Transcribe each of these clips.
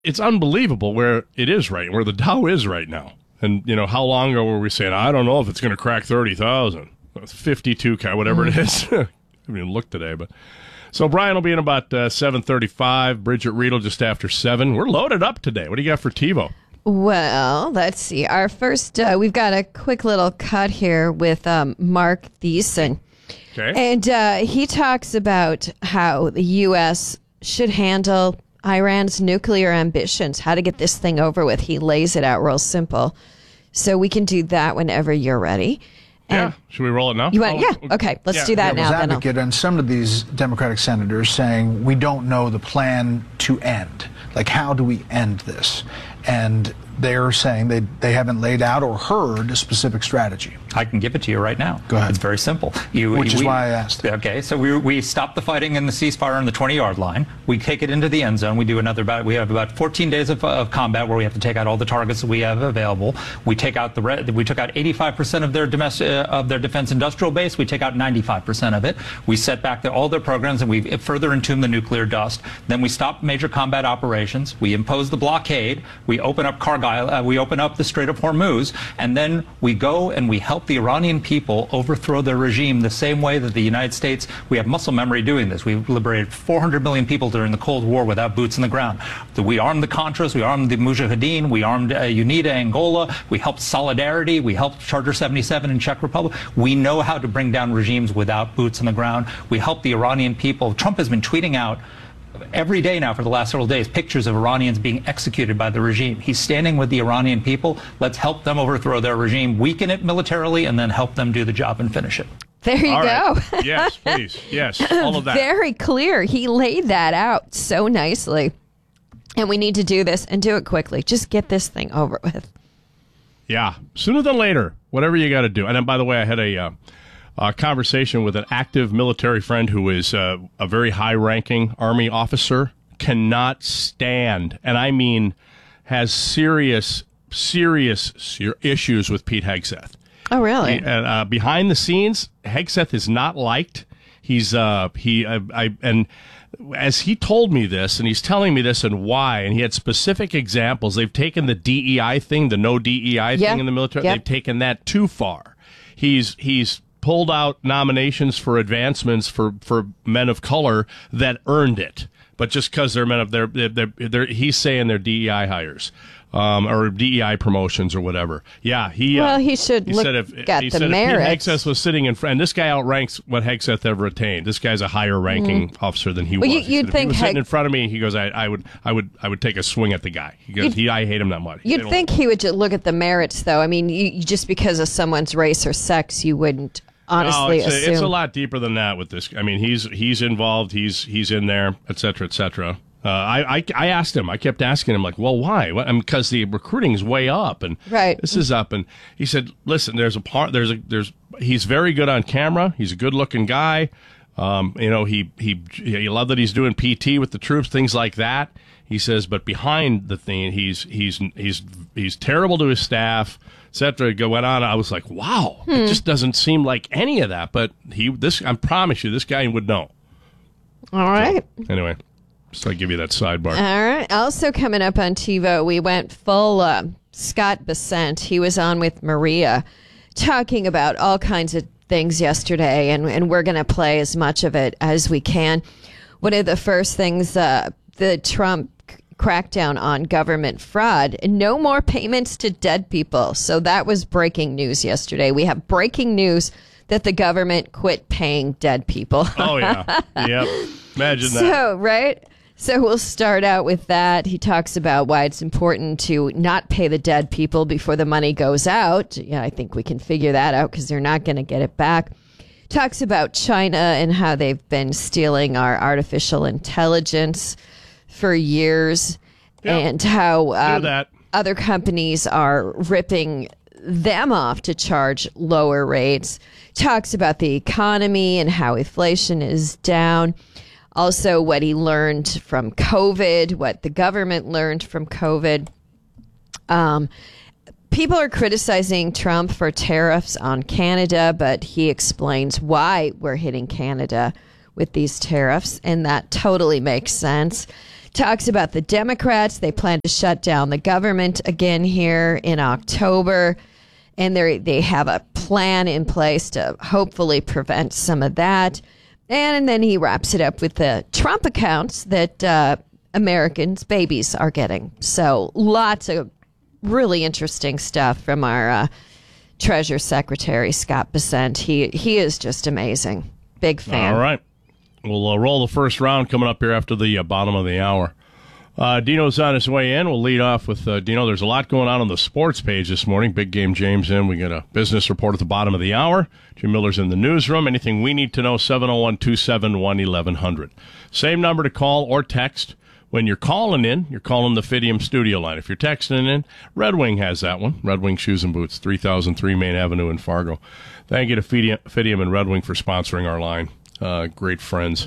it's unbelievable where it is where the Dow is right now. And, how long ago were we saying, I don't know if it's going to crack 30,000, 52, whatever it is. I haven't even looked today, but. So Brian will be in about 7:35. Bridget Reed just after 7. We're loaded up today. What do you got for TiVo? Well, let's see. Our first, we've got a quick little cut here with Mark Thiessen. Okay. And he talks about how the U.S. should handle Iran's nuclear ambitions, how to get this thing over with. He lays it out real simple. So we can do that whenever you're ready. Yeah. Should we roll it now? Yeah. Okay. Let's do that now. Advocate and some of these Democratic senators saying we don't know the plan to end. Like, how do we end this? And they're saying they haven't laid out or heard a specific strategy. I can give it to you right now. Go ahead. It's very simple. Which is why I asked. Okay, so we stop the fighting and the ceasefire on the 20-yard line. We take it into the end zone. We do we have about 14 days of combat where we have to take out all the targets that we have available. We take out we took out 85% of their defense industrial base. We take out 95% of it. We set back all their programs and we further entomb the nuclear dust. Then we stop major combat operations. We impose the blockade. We open up Cargill. We open up the Strait of Hormuz, and then we go and we help the Iranian people overthrow their regime the same way that the United States, we have muscle memory doing this. We liberated 400 million people during the Cold War without boots in the ground. We armed the Contras, we armed the Mujahideen, we armed UNITA Angola, we helped Solidarity, we helped Charter 77 in Czech Republic. We know how to bring down regimes without boots on the ground. We help the Iranian people. Trump has been tweeting out every day now for the last several days pictures of Iranians being executed by the regime. He's standing with the Iranian people. Let's help them overthrow their regime, weaken it militarily, and then help them do the job and finish it. There you go. Right. Yes, please. Yes, all of that. Very clear. He laid that out so nicely. And we need to do this and do it quickly. Just get this thing over with. Yeah, sooner than later, whatever you got to do. And then, by the way, I had a conversation with an active military friend who is a very high-ranking Army officer, cannot stand, and I mean has serious issues with Pete Hegseth. Oh, really? Behind the scenes, Hegseth is not liked. He's and as he told me this, and he's telling me this and why, and he had specific examples. They've taken the DEI thing, the no DEI thing in the military. They've taken that too far. He's pulled out nominations for advancements for men of color that earned it, but just because they're men of he's saying they're DEI hires. Or DEI promotions or whatever. Yeah, he should look at the merits. If Hegseth was sitting in front, and this guy outranks what Hegseth ever attained. This guy's a higher ranking officer than he was. You'd think if he was sitting in front of me, he goes, I would take a swing at the guy. He goes, I hate him that much. You'd think he would just look at the merits, though. I mean, just because of someone's race or sex, you wouldn't honestly assume. It's a lot deeper than that with this. I mean, he's involved. He's in there, et cetera, et cetera. I asked him. I kept asking him, like, well, why? Because the recruiting is way up, and this is up. And he said, listen, he's very good on camera. He's a good-looking guy. He loved that he's doing PT with the troops, things like that. He says, but behind the thing, he's terrible to his staff, etc. Went on. I was like, wow, it just doesn't seem like any of that. But I promise you, this guy would know. All right. So, anyway. So I give you that sidebar. All right. Also coming up on TiVo, we went full Scott Bessent. He was on with Maria talking about all kinds of things yesterday, and we're going to play as much of it as we can. One of the first things, the Trump crackdown on government fraud, no more payments to dead people. So that was breaking news yesterday. We have breaking news that the government quit paying dead people. Oh, yeah. Yep. Imagine that. So, right? So we'll start out with that. He talks about why it's important to not pay the dead people before the money goes out. Yeah, I think we can figure that out because they're not going to get it back. Talks about China and how they've been stealing our artificial intelligence for years, and how other companies are ripping them off to charge lower rates. Talks about the economy and how inflation is down. Also, what he learned from COVID, what the government learned from COVID. People are criticizing Trump for tariffs on Canada, but he explains why we're hitting Canada with these tariffs, and that totally makes sense. talks about the Democrats. They plan to shut down the government again here in October. And they have a plan in place to hopefully prevent some of that. And then he wraps it up with the Trump accounts that Americans, babies, are getting. So lots of really interesting stuff from our Treasury Secretary, Scott Bessent. He is just amazing. Big fan. All right. We'll roll the first round coming up here after the bottom of the hour. Dino's on his way in. We'll lead off with Dino. There's a lot going on the sports page this morning. Big Game James in. We got a business report at the bottom of the hour. Jim Miller's in the newsroom. Anything we need to know, 701-271-1100. Same number to call or text. When you're calling in, you're calling the Fidium studio line. If you're texting in, Red Wing has that one. Red Wing Shoes and Boots, 3003 Main Avenue in Fargo. Thank you to Fidium and Red Wing for sponsoring our line. Great friends.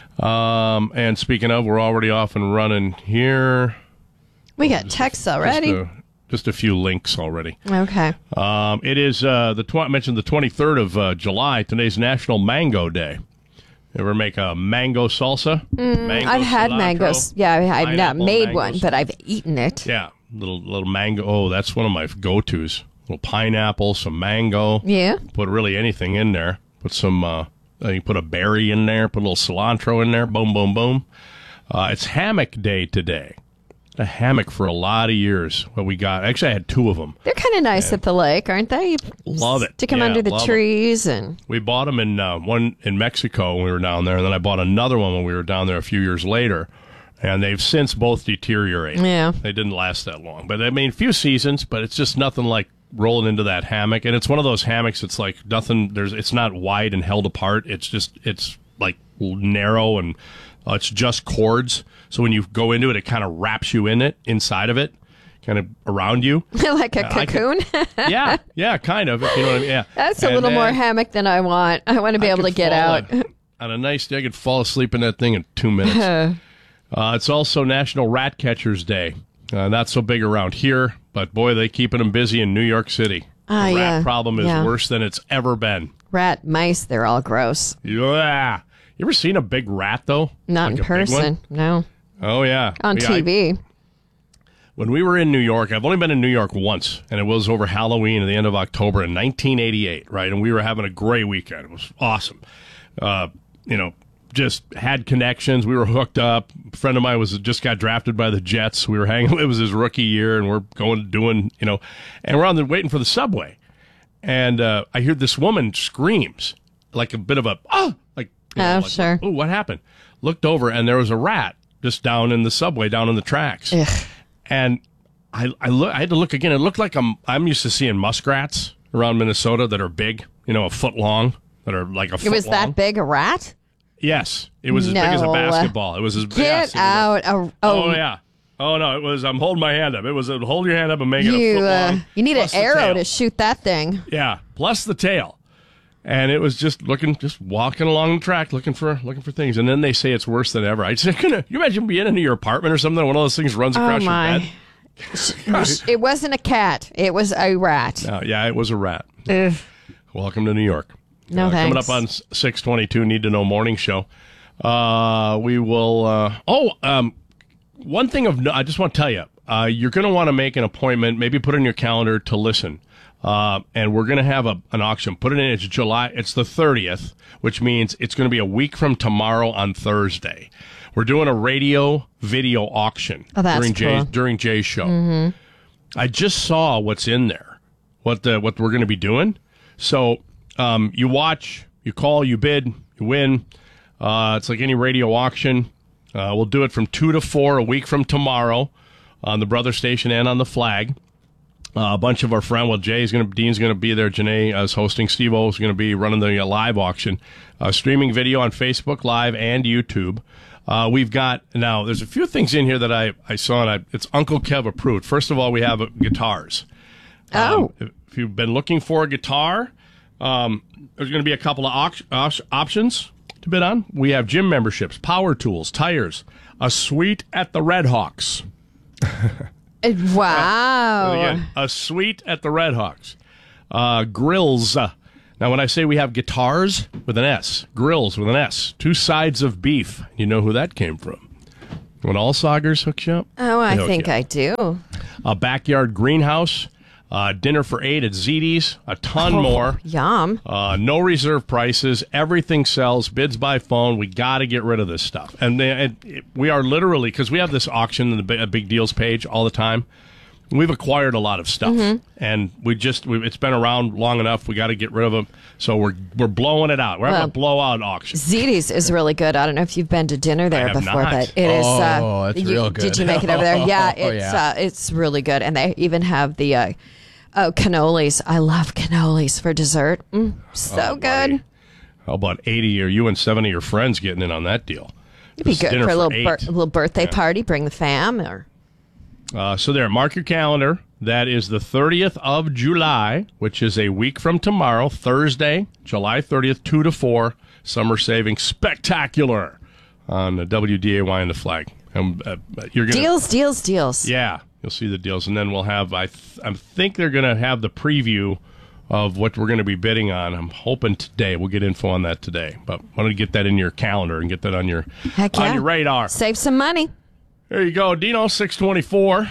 And speaking of, we're already off and running here. We got texts already. Just a few links already. Okay. It is I mentioned the 23rd of July. Today's National Mango Day. Ever make a mango salsa? Mango I've had cilantro, mangoes. Yeah, I've not made mangoes. one, but I've eaten it. Yeah, little mango. Oh, that's one of my go-tos. Little pineapple, some mango. Yeah. Put really anything in there. Put some. You put a berry in there. Put a little cilantro in there. Boom, boom, boom. It's hammock day today. A hammock for a lot of years. What we got? Actually, I had two of them. They're kind of nice at the lake, aren't they? You love it. Stick them under the trees, and we bought them in one in Mexico when we were down there, and then I bought another one when we were down there a few years later, and they've since both deteriorated. Yeah, they didn't last that long, but I mean, a few seasons, but it's just nothing like rolling into that hammock, and it's one of those hammocks. It's like nothing. It's not wide and held apart. It's like narrow and it's just cords. So when you go into it, it kind of wraps you inside of it, kind of around you. Like a cocoon? Yeah, kind of. If you know what I mean? Yeah. That's a little more hammock than I want. I want to be able to get out. On a nice day, I could fall asleep in that thing in 2 minutes. It's also National Rat Catchers Day. Not so big around here, but boy, they keeping them busy in New York City. The rat problem is worse than it's ever been. Rat, mice, they're all gross. Yeah. You ever seen a big rat, though? Not in person, no. Oh, yeah. On TV. When we were in New York, I've only been in New York once, and it was over Halloween at the end of October in 1988, right? And we were having a great weekend. It was awesome. Just had connections. We were hooked up. A friend of mine just got drafted by the Jets. We were hanging. It was his rookie year, and we're doing, and we're waiting for the subway. And I hear this woman screams, like a bit of a, sure. Oh, what happened? Looked over, and there was a rat just down in the subway, down in the tracks. Ugh. And I had to look again. It looked like I'm used to seeing muskrats around Minnesota that are big, a foot long, that are like a foot long. It was that big a rat? Yes. It was as big as a basketball. It was as big. Get out. Oh, yeah. Oh, no, it was, I'm holding my hand up. It was hold your hand up and make it a foot long. You need an arrow to shoot that thing. Yeah, plus the tail. And it was just walking along the track, looking for things. And then they say it's worse than ever. I just you imagine being in your apartment or something, one of those things runs across your bed? It wasn't a cat. It was a rat. Yeah, it was a rat. Ugh. Welcome to New York. No, thanks. Coming up on 622 Need to Know Morning Show. We will. One thing I just want to tell you, you're going to want to make an appointment. Maybe put it in your calendar to listen. And we're going to have an auction. Put it in. It's July. It's the 30th, which means it's going to be a week from tomorrow on Thursday. We're doing a radio video auction during Jay's show. Mm-hmm. I just saw what's in there. What we're going to be doing. So you watch, you call, you bid, you win. It's like any radio auction. We'll do it from 2 to 4 a week from tomorrow on the Brother Station and on the Flag. A bunch of our friends, Dean's going to be there. Janae is hosting. Steve-O is going to be running the live auction. Streaming video on Facebook Live and YouTube. We've got, now, there's a few things in here that I saw, and it's Uncle Kev approved. First of all, we have guitars. If you've been looking for a guitar, there's going to be a couple of options to bid on. We have gym memberships, power tools, tires, a suite at the Red Hawks. Wow. Again, a suite at the Red Hawks. Grills. Now, when I say we have guitars with an S, grills with an S, 2 sides of beef. You know who that came from? When Allsagers hooks you up? Oh, I They hook think you up. I do. A backyard greenhouse, dinner for 8 at Zeddy's, a ton more. Yum. No reserve prices. Everything sells. Bids by phone. We got to get rid of this stuff. And we are literally, because we have this auction in the big deals page all the time. We've acquired a lot of stuff, and it's been around long enough. We got to get rid of them, so we're blowing it out. We're having a blowout auction. Zeddy's is really good. I don't know if you've been to dinner there I have before, not. but it is. It's real good. Did you make it over there? Yeah, Oh, it's yeah. it's really good, and they even have the cannolis. I love cannolis for dessert. So good. buddy. How about 80 or you and 70 of your friends getting in on that deal? It'd be This good dinner for a little 8. little birthday party. Bring the fam or. So there, mark your calendar. That is the 30th of July, which is a week from tomorrow, Thursday, July 30th, 2 to 4. Summer savings spectacular on the WDAY and the Flag. You're gonna, Deals. Yeah, you'll see the deals, and then we'll have. I think they're going to have the preview of what we're going to be bidding on. I'm hoping today we'll get info on that today. But I want to get that in your calendar and get that on your Heck yeah. on your radar. Save some money. There you go, Dino. 624.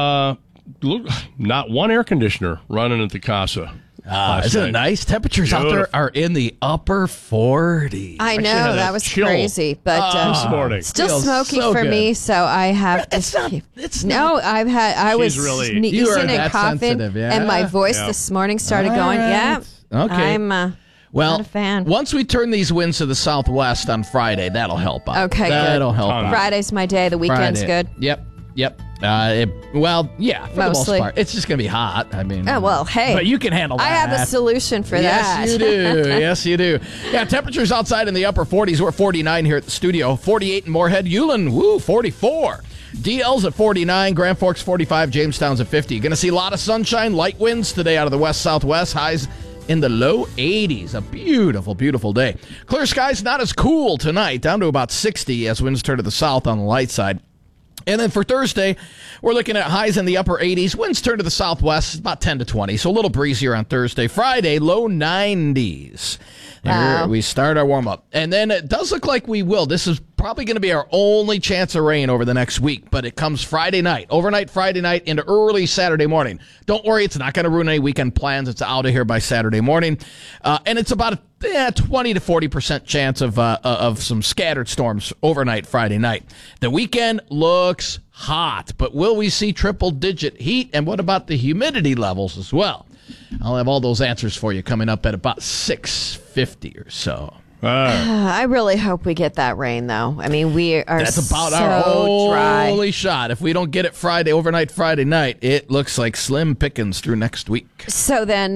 Not one air conditioner running at the Casa. Isn't it nice? Temperatures out there Beautiful. are in the upper 40s. I Actually know had a that was chill crazy, but this morning. still Feels smoky so for good. me. So I have to. It's No, I've had. I was She's really- sneezing You are and that coughing, sensitive, yeah? and my voice Yeah. this morning started going. All Yeah, right. Okay. I'm Well, not a fan. once we turn these winds to the southwest on Friday, that'll help out. Okay, good. That'll help out. Friday's my day. The weekend's Friday. good. Yep. Yeah, for the most Mostly. part. It's just going to be hot. I mean, Oh, well, hey. But you can handle that. I have a solution for that. Yes, you do. Yes, you do. Yeah, temperatures outside in the upper 40s. We're 49 here at the studio. 48 in Moorhead. Ulen, 44. DL's at 49. Grand Forks 45. Jamestown's at 50. Going to see a lot of sunshine, light winds today out of the west-southwest. Highs in the low 80s. A beautiful, beautiful day. Clear skies, not as cool tonight. Down to about 60 as winds turn to the south on the light side. And then for Thursday, we're looking at highs in the upper 80s. Winds turn to the southwest, about 10 to 20. So a little breezier on Thursday. Friday, low 90s. Wow. There we start our warm-up. And then it does look like we will. This is probably going to be our only chance of rain over the next week. But it comes Friday night, overnight Friday night into early Saturday morning. Don't worry, it's not going to ruin any weekend plans. It's out of here by Saturday morning. And it's about a 20 to 40% chance of some scattered storms overnight Friday night. The weekend looks hot, but will we see triple-digit heat? And what about the humidity levels as well? I'll have all those answers for you coming up at about 6:50 or so. I really hope we get that rain, though. I mean, we are That's about so our dry. only shot. If we don't get it overnight Friday night, it looks like slim pickings through next week. So then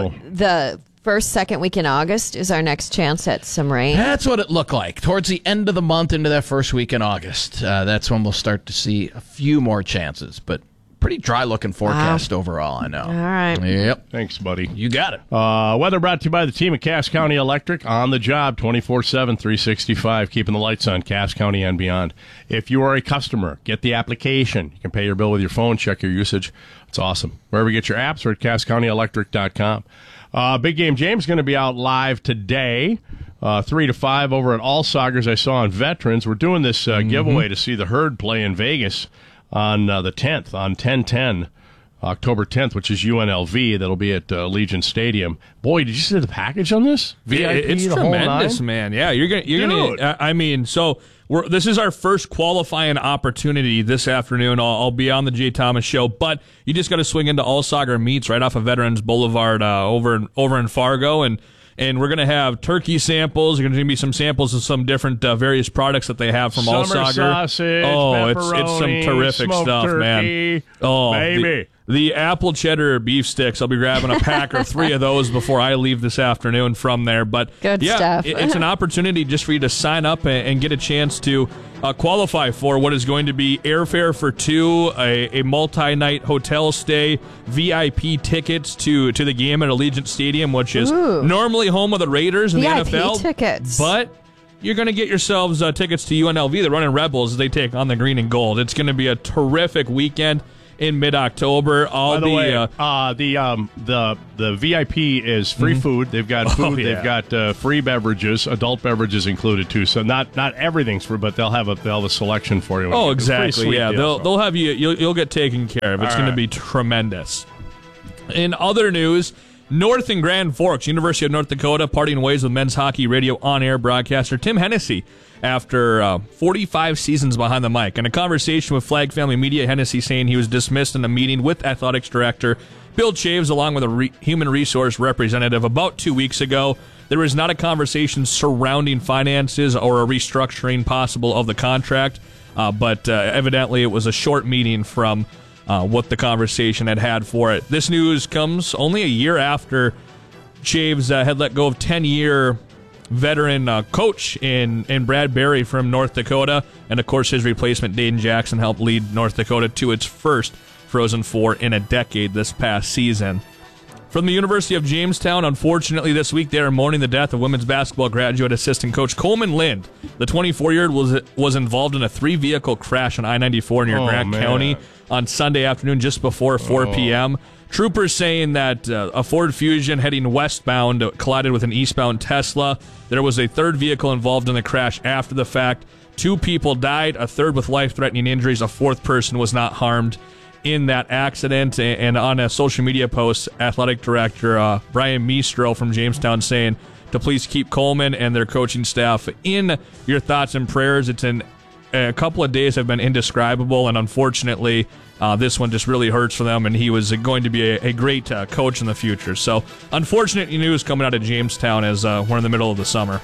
the first, second week in August is our next chance at some rain. That's what it looked like. Towards the end of the month into that first week in August. That's when we'll start to see a few more chances. But pretty dry-looking forecast overall, I know. All right. Yep. Thanks, buddy. You got it. Weather brought to you by the team at Cass County Electric. On the job, 24/7, 365, keeping the lights on, Cass County and beyond. If you are a customer, get the application. You can pay your bill with your phone, check your usage. It's awesome. Wherever you get your apps or at CassCountyElectric.com. Big Game James is going to be out live today, 3 to 5 over at Allsagers. I saw on Veterans. We're doing this giveaway to see the Herd play in Vegas on the 10th, on 10/10, October 10th, which is UNLV. That'll be at Legion Stadium. Boy, did you see the package on this? VIP, It's the whole tremendous, nine? man. Yeah, you're gonna. I mean, so this is our first qualifying opportunity this afternoon. I'll be on the Jay Thomas Show, but you just got to swing into Allsager Meats right off of Veterans Boulevard over in Fargo, and we're going to have turkey samples. There's going to be some samples of some different various products that they have from Summer Allsager. sausage, it's some pepperoni, terrific smoked stuff, turkey, man. Oh, baby. The apple cheddar beef sticks. I'll be grabbing a pack or 3 of those before I leave this afternoon from there. But Good yeah, stuff. It's an opportunity just for you to sign up and get a chance to qualify for what is going to be airfare for 2, a multi-night hotel stay, VIP tickets to the game at Allegiant Stadium, which is normally home of the Raiders in VIP the NFL. tickets. But you're going to get yourselves tickets to UNLV, the Running Rebels, as they take on the green and gold. It's going to be a terrific weekend. in mid-October. By the way, the VIP is free food. They've got food. yeah. They've got free beverages, adult beverages included too. So not everything's free, but they'll have a selection for you. Oh, It's a pretty exactly. sweet Yeah, deal, they'll have you. You'll get taken care of. It's going to be tremendous. In other news, North and Grand Forks, University of North Dakota, parting ways with men's hockey radio on-air broadcaster Tim Hennessy after 45 seasons behind the mic. In a conversation with Flag Family Media, Hennessy saying he was dismissed in a meeting with athletics director Bill Chaves along with a human resource representative about 2 weeks ago. There was not a conversation surrounding finances or a restructuring possible of the contract, but evidently it was a short meeting from what the conversation had for it. This news comes only a year after Chaves had let go of 10-year veteran coach in Brad Berry from North Dakota. And, of course, his replacement, Dayton Jackson, helped lead North Dakota to its first Frozen Four in a decade this past season. From the University of Jamestown, unfortunately, this week they are mourning the death of women's basketball graduate assistant coach Coleman Lind. The 24-year-old was involved in a 3-vehicle crash on I-94 near Grant County on Sunday afternoon just before 4 p.m. Troopers saying that a Ford Fusion heading westbound collided with an eastbound Tesla. There was a third vehicle involved in the crash after the fact. 2 people died, a third with life-threatening injuries. A 4th person was not harmed in that accident. And on a social media post, athletic director Brian Meestro from Jamestown saying to please keep Coleman and their coaching staff in your thoughts and prayers. It's a couple of days have been indescribable, and unfortunately this one just really hurts for them, and he was going to be a great coach in the future. So unfortunate news coming out of Jamestown as we're in the middle of the summer.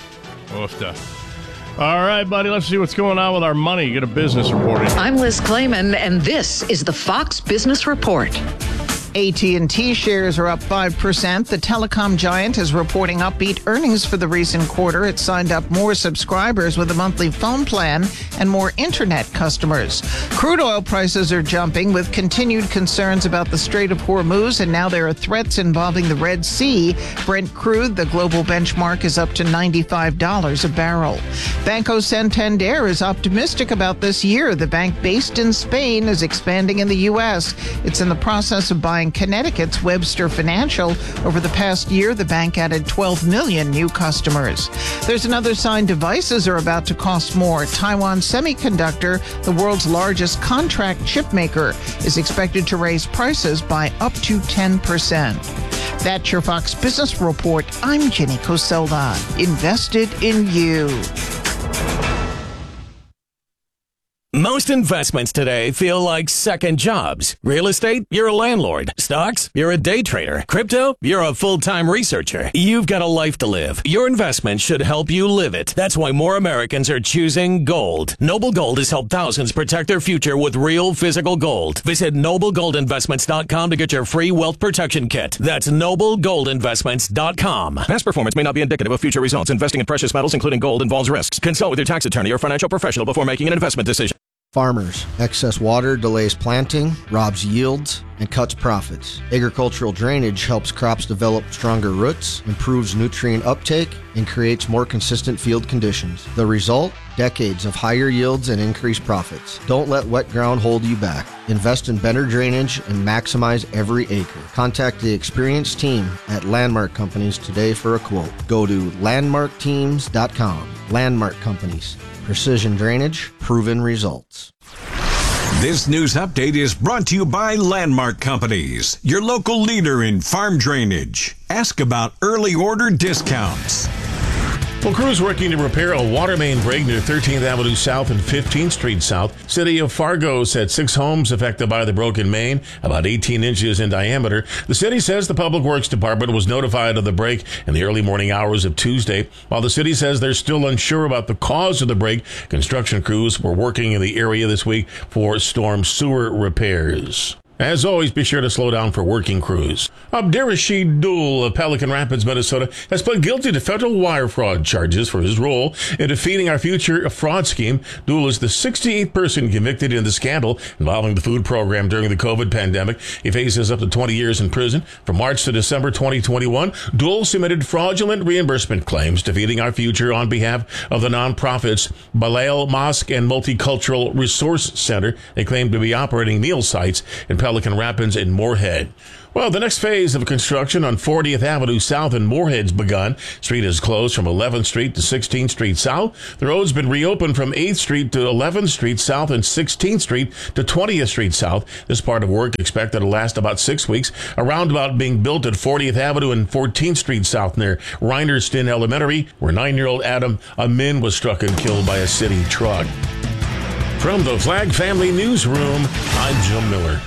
All right, buddy, let's see what's going on with our money. Get a business report in. I'm Liz Clayman, and this is the Fox Business Report. AT&T shares are up 5%. The telecom giant is reporting upbeat earnings for the recent quarter. It signed up more subscribers with a monthly phone plan and more internet customers. Crude oil prices are jumping with continued concerns about the Strait of Hormuz, and now there are threats involving the Red Sea. Brent crude, the global benchmark, is up to $95 a barrel. Banco Santander is optimistic about this year. The bank based in Spain is expanding in the U.S. It's in the process of buying Connecticut's Webster Financial. Over the past year, the bank added 12 million new customers. There's another sign devices are about to cost more. Taiwan Semiconductor, the world's largest contract chip maker, is expected to raise prices by up to 10%. That's your Fox Business Report. I'm Jenny Coselda. Invested in you. Most investments today feel like second jobs. Real estate, you're a landlord. Stocks, you're a day trader. Crypto, you're a full-time researcher. You've got a life to live. Your investment should help you live it. That's why more Americans are choosing gold. Noble Gold has helped thousands protect their future with real physical gold. Visit NobleGoldInvestments.com to get your free wealth protection kit. That's NobleGoldInvestments.com. Past performance may not be indicative of future results. Investing in precious metals, including gold, involves risks. Consult with your tax attorney or financial professional before making an investment decision. Farmers. Excess water delays planting, robs yields, and cuts profits. Agricultural drainage helps crops develop stronger roots, improves nutrient uptake, and creates more consistent field conditions. The result? Decades of higher yields and increased profits. Don't let wet ground hold you back. Invest in better drainage and maximize every acre. Contact the experienced team at Landmark Companies today for a quote. Go to landmarkteams.com. Landmark Companies. Precision drainage, proven results. This news update is brought to you by Landmark Companies, your local leader in farm drainage. Ask about early order discounts. Well, crews working to repair a water main break near 13th Avenue South and 15th Street South. City of Fargo said 6 homes affected by the broken main, about 18 inches in diameter. The city says the Public Works Department was notified of the break in the early morning hours of Tuesday. While the city says they're still unsure about the cause of the break, construction crews were working in the area this week for storm sewer repairs. As always, be sure to slow down for working crews. Abdirashid Dul of Pelican Rapids, Minnesota, has pled guilty to federal wire fraud charges for his role in defeating Our Future fraud scheme. Dul is the 68th person convicted in the scandal involving the food program during the COVID pandemic. He faces up to 20 years in prison. From March to December 2021, Dul submitted fraudulent reimbursement claims defeating Our Future on behalf of the nonprofits Balal Mosque and Multicultural Resource Center. They claim to be operating meal sites in Pelican Rapids and Moorhead. Well, the next phase of construction on 40th Avenue South in Moorhead's begun. Street is closed from 11th Street to 16th Street South. The road's been reopened from 8th Street to 11th Street South and 16th Street to 20th Street South. This part of work expected to last about 6 weeks. A roundabout being built at 40th Avenue and 14th Street South near Reinerston Elementary, where 9-year-old Adam Amin was struck and killed by a city truck. From the Flag Family Newsroom, I'm Jim Miller.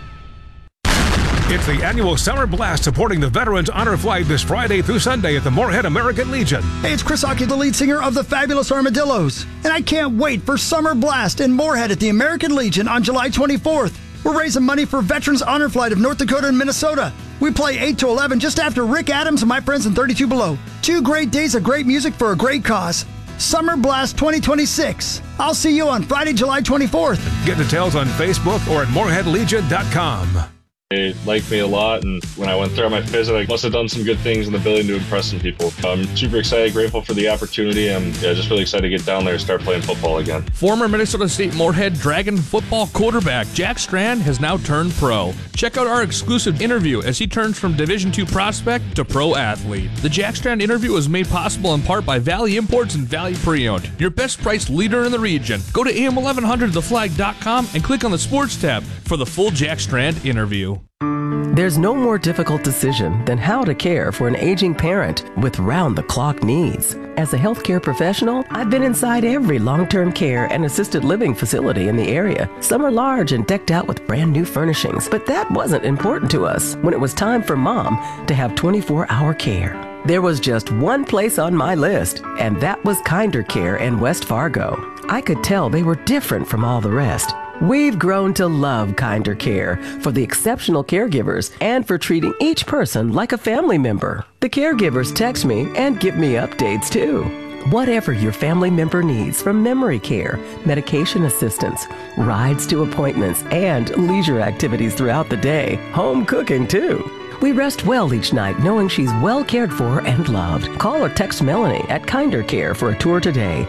It's the annual Summer Blast supporting the Veterans Honor Flight this Friday through Sunday at the Moorhead American Legion. Hey, it's Chris Hockey, the lead singer of the Fabulous Armadillos. And I can't wait for Summer Blast in Moorhead at the American Legion on July 24th. We're raising money for Veterans Honor Flight of North Dakota and Minnesota. We play 8 to 11 just after Rick Adams and My Friends in 32 Below. 2 great days of great music for a great cause. Summer Blast 2026. I'll see you on Friday, July 24th. Get details on Facebook or at moorheadlegion.com. They liked me a lot, and when I went through my phys, I must have done some good things in the building to impress some people. I'm super excited, grateful for the opportunity. I'm just really excited to get down there and start playing football again. Former Minnesota State Moorhead Dragon football quarterback Jack Strand has now turned pro. Check out our exclusive interview as he turns from Division II prospect to pro athlete. The Jack Strand interview was made possible in part by Valley Imports and Valley Pre-Owned, your best price leader in the region. Go to am1100theflag.com and click on the sports tab for the full Jack Strand interview. There's no more difficult decision than how to care for an aging parent with round-the-clock needs. As a healthcare professional, I've been inside every long-term care and assisted living facility in the area. Some are large and decked out with brand new furnishings, but that wasn't important to us when it was time for Mom to have 24-hour care. There was just one place on my list, and that was Kinder Care in West Fargo. I could tell they were different from all the rest. We've grown to love Kinder Care for the exceptional caregivers and for treating each person like a family member. The caregivers text me and give me updates too. Whatever your family member needs, from memory care, medication assistance, rides to appointments, and leisure activities throughout the day, home cooking too. We rest well each night knowing she's well cared for and loved. Call or text Melanie at Kinder Care for a tour today.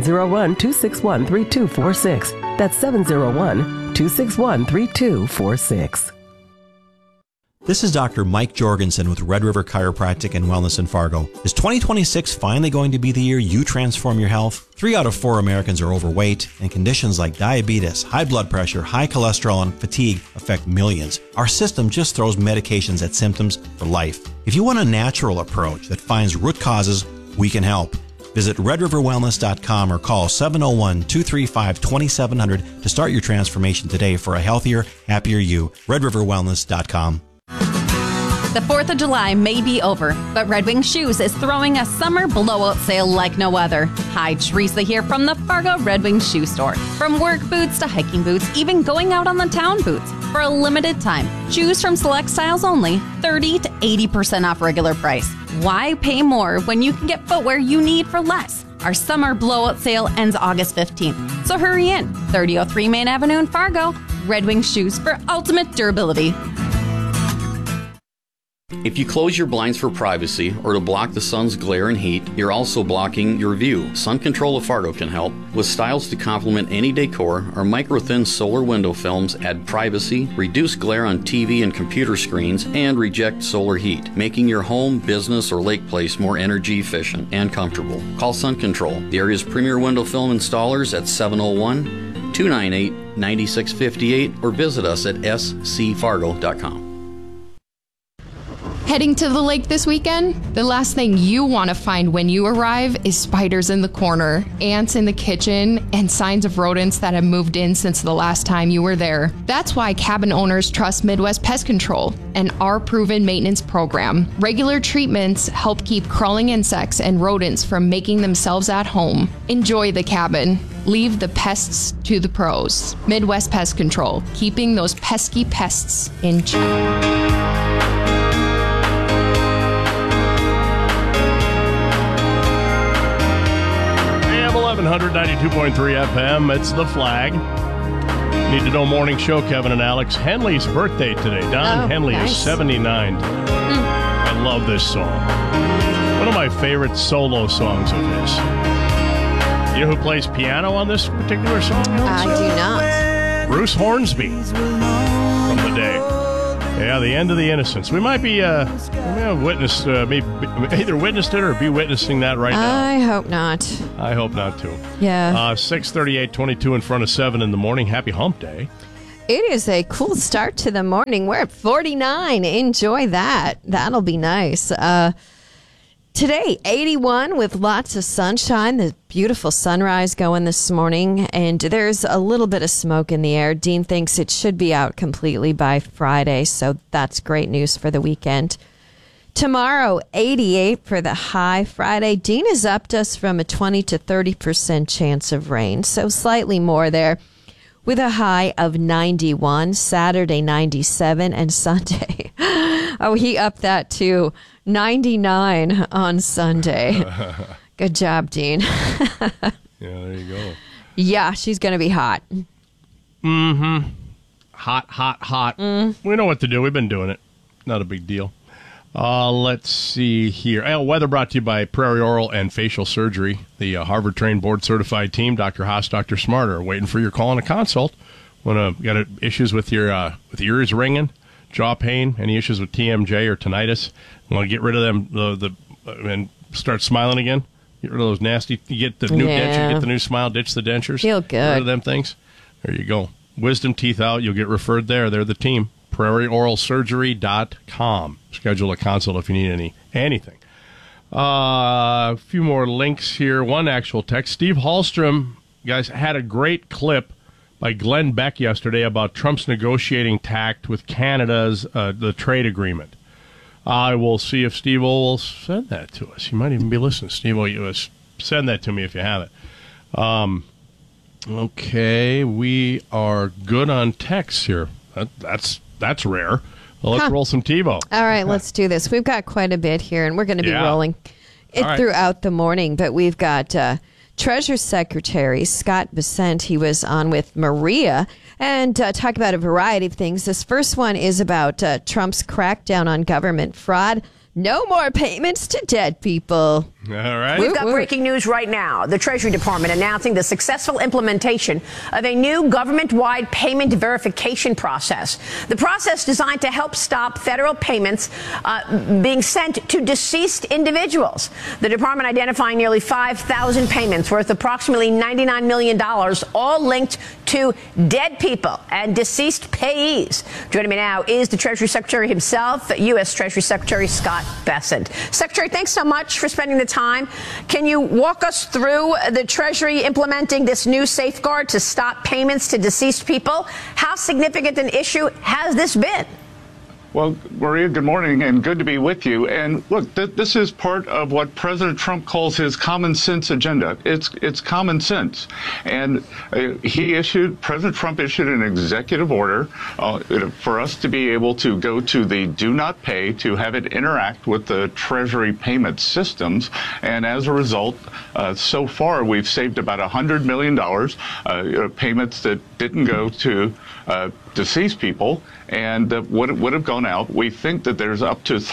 701-261-3246. That's 701-261-3246. This is Dr. Mike Jorgensen with Red River Chiropractic and Wellness in Fargo. Is 2026 finally going to be the year you transform your health? 3 out of 4 Americans are overweight, and conditions like diabetes, high blood pressure, high cholesterol, and fatigue affect millions. Our system just throws medications at symptoms for life. If you want a natural approach that finds root causes, we can help. Visit redriverwellness.com or call 701-235-2700 to start your transformation today for a healthier, happier you. redriverwellness.com. The 4th of July may be over, but Red Wing Shoes is throwing a summer blowout sale like no other. Hi, Teresa here from the Fargo Red Wing Shoe Store. From work boots to hiking boots, even going out on the town boots. For a limited time, choose from select styles only, 30 to 80% off regular price. Why pay more when you can get footwear you need for less? Our summer blowout sale ends August 15th, so hurry in. 3003 Main Avenue in Fargo. Red Wing Shoes for ultimate durability. If you close your blinds for privacy or to block the sun's glare and heat, you're also blocking your view. Sun Control of Fargo can help. With styles to complement any decor, our micro-thin solar window films add privacy, reduce glare on TV and computer screens, and reject solar heat, making your home, business, or lake place more energy efficient and comfortable. Call Sun Control, the area's premier window film installers, at 701-298-9658 or visit us at scfargo.com. Heading to the lake this weekend? The last thing you want to find when you arrive is spiders in the corner, ants in the kitchen, and signs of rodents that have moved in since the last time you were there. That's why cabin owners trust Midwest Pest Control and our proven maintenance program. Regular treatments help keep crawling insects and rodents from making themselves at home. Enjoy the cabin. Leave the pests to the pros. Midwest Pest Control, keeping those pesky pests in check. AM 1192.3 FM, it's The Flag. Need to know morning show, Kevin and Alex. Henley's birthday today. Don Henley is 79. I love this song. One of my favorite solo songs of his. You know who plays piano on this particular song? I do not. Bruce Hornsby from the day. Yeah, the end of the innocence. We might be, we may have witnessed, either witnessed it or be witnessing that right now. I hope not. I hope not, too. Yeah. 6:38, 22 in front of 7 in the morning. Happy hump day. It is a cool start to the morning. We're at 49. Enjoy that. That'll be nice. Today, 81 with lots of sunshine. The beautiful sunrise going this morning. And there's a little bit of smoke in the air. Dean thinks it should be out completely by Friday. So that's great news for the weekend. Tomorrow, 88 for the high. Friday, Dean has upped us from a 20 to 30% chance of rain. So slightly more there. With a high of 91, Saturday 97, and Sunday. Oh, he upped that to 99 on Sunday. Good job, Dean. Yeah, there you go. Yeah, she's going to be hot. Mm-hmm. Hot. We know what to do. We've been doing it. Not a big deal. Let's see here. Weather brought to you by Prairie Oral and Facial Surgery. The Harvard-trained, board-certified team, Dr. Haas, Dr. Smarter, waiting for your call and a consult. When got issues with your ears ringing, jaw pain, any issues with TMJ or tinnitus, want to get rid of them and start smiling again? Get rid of those nasty. You get the new denture, get the new smile, ditch the dentures. Feel good. Get rid of them things. There you go. Wisdom teeth out. You'll get referred there. They're the team. PrairieOralSurgery.com. Schedule a consult if you need anything. A few more links here. One actual text. Steve Hallstrom, guys, had a great clip by Glenn Beck yesterday about Trump's negotiating tact with Canada's the trade agreement. I will see if Steve will send that to us. You might even be listening. Steve, will send that to me if you have it. Okay, we are good on text here. That's rare. Well, let's roll some TiVo. All right, let's do this. We've got quite a bit here, and we're going to be rolling it throughout the morning. But we've got Treasury Secretary Scott Bessent. He was on with Maria and talk about a variety of things. This first one is about Trump's crackdown on government fraud. No more payments to dead people. All right. We've got breaking news right now. The Treasury Department announcing the successful implementation of a new government-wide payment verification process. The process designed to help stop federal payments being sent to deceased individuals. The department identifying nearly 5,000 payments worth approximately $99 million, all linked to dead people and deceased payees. Joining me now is the Treasury Secretary himself, U.S. Treasury Secretary Scott Bessent. Secretary, thanks so much for spending the time. Can you walk us through the Treasury implementing this new safeguard to stop payments to deceased people? How significant an issue has this been? Well, Maria, good morning and good to be with you. And look, this is part of what President Trump calls his common sense agenda. It's common sense. And President Trump issued an executive order for us to be able to go to the do not pay, to have it interact with the Treasury payment systems. And as a result, so far we've saved about $100 million, payments that didn't go to deceased people and would have gone out. We think that there's up to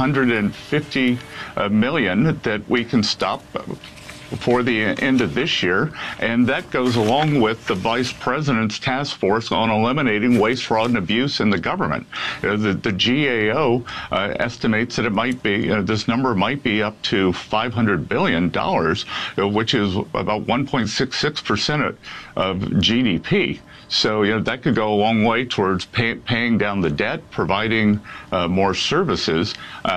$350 million that we can stop before the end of this year, and that goes along with the Vice President's task force on eliminating waste, fraud, and abuse in the government. The GAO estimates that it might be, this number might be up to $500 billion, which is about 1.66% of GDP. So that could go a long way towards paying down the debt, providing more services,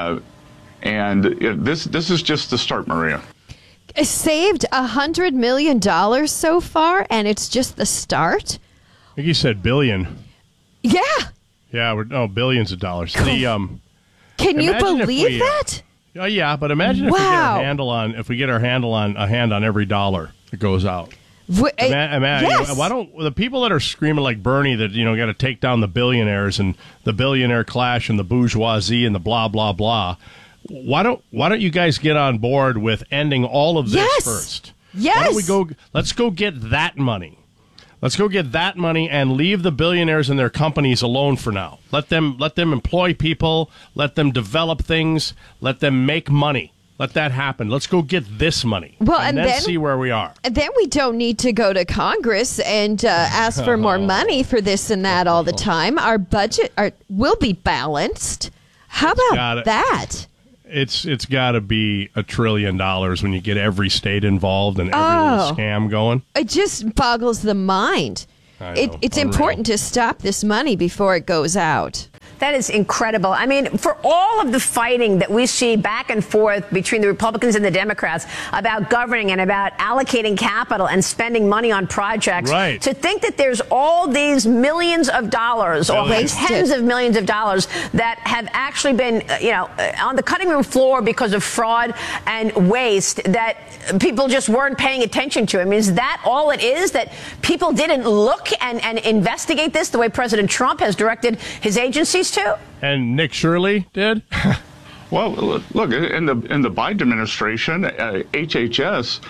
and this is just the start, Maria. Saved $100 million so far, and it's just the start? I think you said billion. Yeah. Yeah, billions of dollars. Can you believe that? Yeah, but imagine if we get our handle on a hand on every dollar that goes out. Yes. Why don't the people that are screaming like Bernie that got to take down the billionaires and the billionaire clash and the bourgeoisie and the blah blah blah? Why don't you guys get on board with ending all of this first? Yes. Why don't we let's go get that money. Let's go get that money and leave the billionaires and their companies alone for now. Let them employ people. Let them develop things. Let them make money. Let that happen. Let's go get this money. Well, and then see where we are. And then we don't need to go to Congress and ask for more money for this and that all the time. Our budget will be balanced. How about that? It's got to be $1 trillion when you get every state involved and every little scam going. It just boggles the mind. It's important to stop this money before it goes out. That is incredible. I mean, for all of the fighting that we see back and forth between the Republicans and the Democrats about governing and about allocating capital and spending money on projects, to think that there's all these millions of dollars or tens of millions of dollars that have actually been, on the cutting room floor because of fraud and waste that people just weren't paying attention to. I mean, is that all it is, that people didn't look and investigate this the way President Trump has directed his agencies to? And Nick Shirley did? Well, look, in the Biden administration, HHS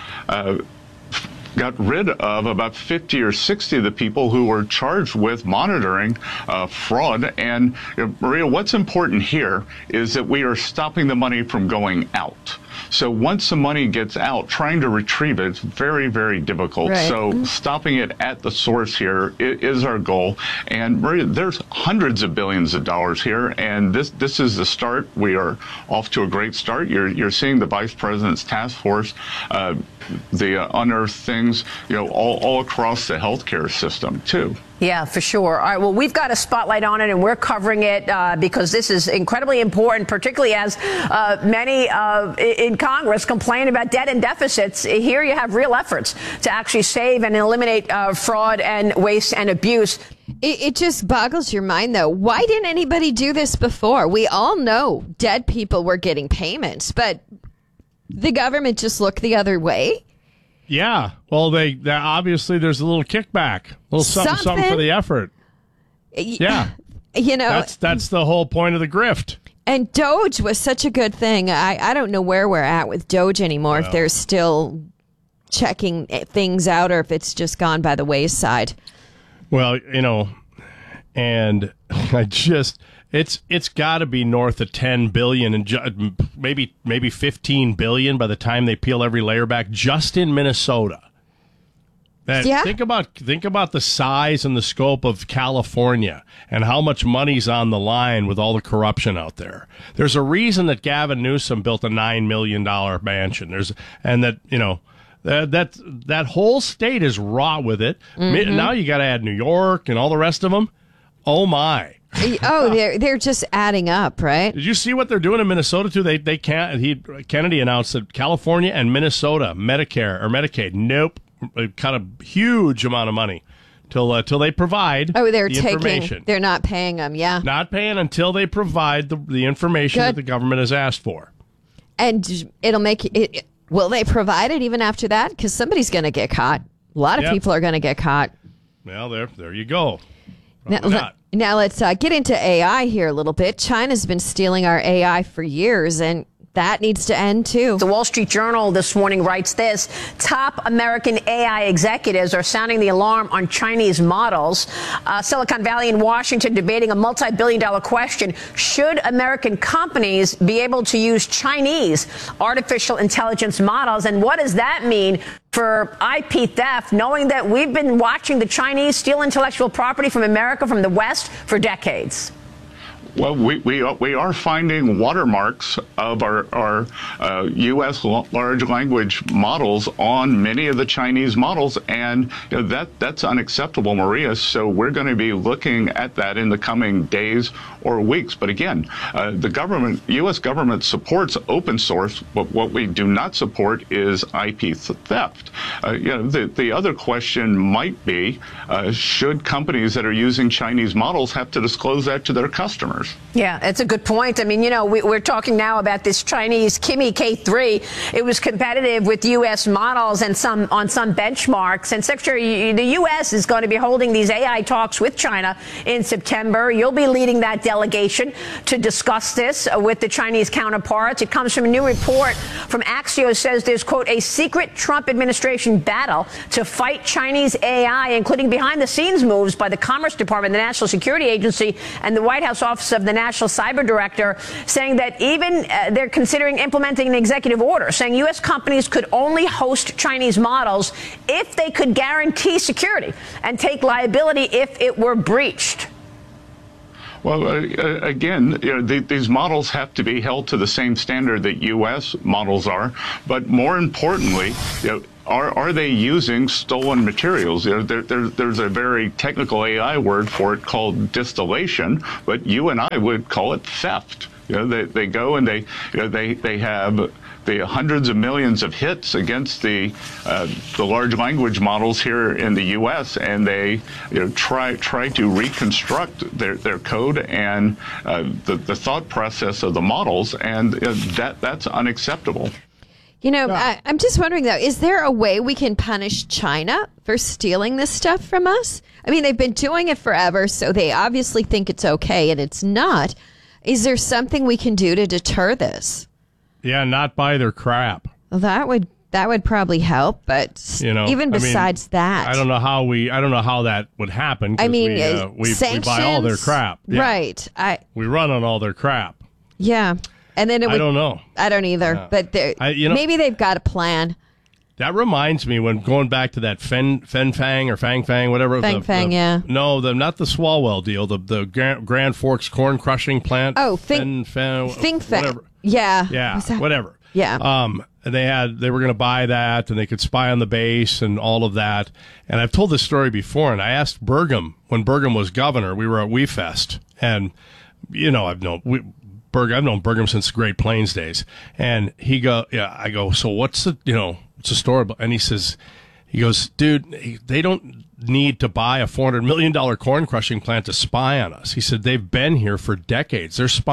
got rid of about 50 or 60 of the people who were charged with monitoring fraud. And Maria, what's important here is that we are stopping the money from going out. So once the money gets out, trying to retrieve it is very, very difficult. Right. So stopping it at the source here is our goal. And Maria, there's hundreds of billions of dollars here, and this is the start. We are off to a great start. You're seeing the Vice President's task force, the unearthed things, all across the healthcare system too. Yeah, for sure. All right. Well, we've got a spotlight on it, and we're covering it because this is incredibly important, particularly as many in Congress complain about debt and deficits. Here you have real efforts to actually save and eliminate fraud and waste and abuse. It just boggles your mind, though. Why didn't anybody do this before? We all know dead people were getting payments, but the government just looked the other way. Yeah. Well, they obviously there's a little kickback, a little something for the effort. Yeah. That's the whole point of the grift. And Doge was such a good thing. I don't know where we're at with Doge anymore, if they're still checking things out or if it's just gone by the wayside. Well, and it's got to be north of 10 billion and maybe 15 billion by the time they peel every layer back just in Minnesota. Think about the size and the scope of California and how much money's on the line with all the corruption out there. There's a reason that Gavin Newsom built a $9 million mansion. That whole state is raw with it. Mm-hmm. Now you got to add New York and all the rest of them. Oh my. They're just adding up, right? Did you see what they're doing in Minnesota too? Kennedy announced that California and Minnesota Medicare or Medicaid, nope, cut a huge amount of money till they provide. They're the information. They're not paying them. Yeah, not paying until they provide the information that the government has asked for. And it'll make it. Will they provide it even after that? Because somebody's going to get caught. A lot of people are going to get caught. Well, there you go. Now let's get into AI here a little bit. China's been stealing our AI for years, and that needs to end, too. The Wall Street Journal this morning writes this: top American AI executives are sounding the alarm on Chinese models. Silicon Valley and Washington debating a multi-billion-dollar question. Should American companies be able to use Chinese artificial intelligence models? And what does that mean for IP theft, knowing that we've been watching the Chinese steal intellectual property from America, from the West, for decades? Well, we are finding watermarks of our U.S. large language models on many of the Chinese models, and that's unacceptable, Maria. So we're going to be looking at that in the coming days or weeks. But again, the U.S. government supports open source, but what we do not support is IP theft. The other question might be, should companies that are using Chinese models have to disclose that to their customers? Yeah, that's a good point. I mean, we're talking now about this Chinese Kimi K3. It was competitive with U.S. models and on some benchmarks. And Secretary, the U.S. is going to be holding these AI talks with China in September. You'll be leading that delegation to discuss this with the Chinese counterparts. It comes from a new report from Axios, says there's, quote, a secret Trump administration battle to fight Chinese AI, including behind-the-scenes moves by the Commerce Department, the National Security Agency, and the White House Office Office of the National Cyber Director, saying that even they're considering implementing an executive order saying U.S. companies could only host Chinese models if they could guarantee security and take liability if it were breached. Well, again, these models have to be held to the same standard that U.S. models are. But more importantly, are they using stolen materials? There's a very technical AI word for it called distillation, but you and I would call it theft. They go and they have the hundreds of millions of hits against the large language models here in the U.S. and they try to reconstruct their code and the thought process of the models, and that's unacceptable. I'm just wondering, though, is there a way we can punish China for stealing this stuff from us? I mean, they've been doing it forever, so they obviously think it's okay, and it's not. Is there something we can do to deter this? Yeah, not buy their crap. Well, that would probably help, but even besides that, I don't know how that would happen. I mean, we buy all their crap, right? We run on all their crap. Yeah, and then I don't know. I don't either, but maybe they've got a plan. That reminds me, when going back to that Fen Fang or Fang Fang, whatever. Fang, yeah. No, not the Swalwell deal. The Grand Forks corn crushing plant. Oh, Fing Fang. Whatever. Yeah. Whatever. Yeah. And they were going to buy that, and they could spy on the base and all of that. And I've told this story before, and I asked Burgum when Burgum was governor. We were at WeFest, and I've known Burgum since the Great Plains days. And I go, so what's the story about? And he goes, dude, they don't need to buy a $400 million corn crushing plant to spy on us. He said they've been here for decades.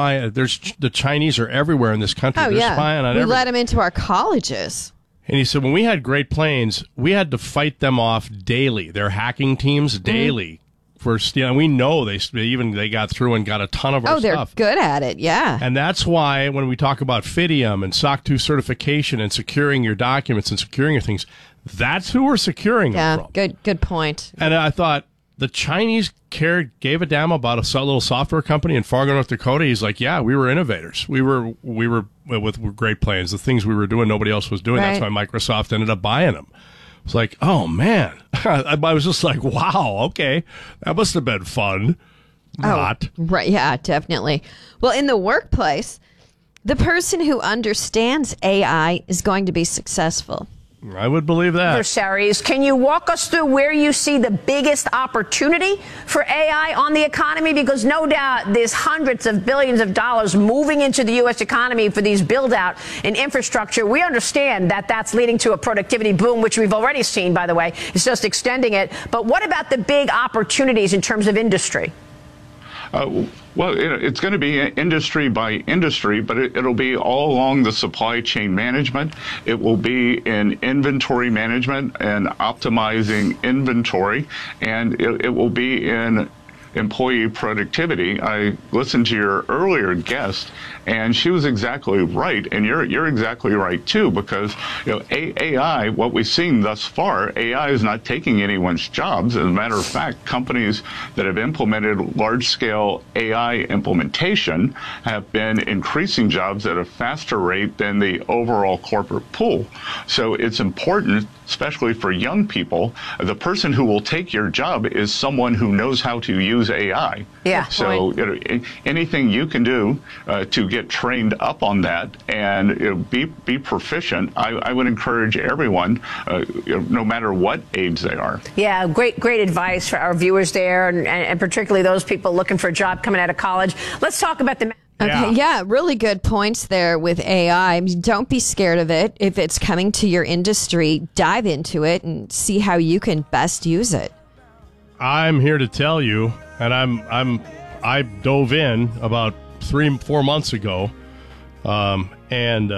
The Chinese are everywhere in this country. Oh, They're yeah. spying on everything. We let them into our colleges. And he said, when we had Great Plains, we had to fight them off daily. Their hacking teams daily for stealing. We know they got through and got a ton of our stuff. Oh, they're good at it, yeah. And that's why when we talk about FIDIUM and SOC 2 certification and securing your documents and securing your things, that's who we're securing them from. Yeah, good point. And I thought the Chinese gave a damn about a little software company in Fargo, North Dakota. He's like, yeah, we were innovators. We were with Great Plains. The things we were doing, nobody else was doing. Right. That's why Microsoft ended up buying them. It's like, oh, man. I was just like, wow, okay. That must have been fun. Not. Right, yeah, definitely. Well, in the workplace, the person who understands AI is going to be successful. I would believe that. Adversaries, can you walk us through where you see the biggest opportunity for AI on the economy? Because no doubt there's hundreds of billions of dollars moving into the U.S. economy for these build out in infrastructure. We understand that that's leading to a productivity boom, which we've already seen, by the way. It's just extending it. But what about the big opportunities in terms of industry? Well, it's going to be industry by industry, but it'll be all along the supply chain management. It will be in inventory management and optimizing inventory, and it will be in employee productivity. I listened to your earlier guest, and she was exactly right, and you're exactly right too, because AI, what we've seen thus far, AI is not taking anyone's jobs. As a matter of fact, companies that have implemented large-scale AI implementation have been increasing jobs at a faster rate than the overall corporate pool. So it's important, especially for young people, the person who will take your job is someone who knows how to use AI. Yeah. So anything you can do to get trained up on that and be proficient, I would encourage everyone, no matter what age they are. Yeah, great advice for our viewers there, and particularly those people looking for a job coming out of college. Let's talk about the... Okay, yeah, really good points there with AI. I mean, don't be scared of it. If it's coming to your industry, dive into it and see how you can best use it. I'm here to tell you, and I dove in about 3-4 months ago, and